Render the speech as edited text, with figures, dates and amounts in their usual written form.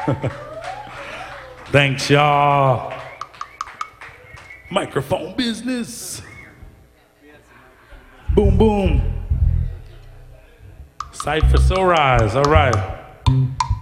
Thanks, y'all. Microphone business. Boom, boom. Cypher, so rise. All right.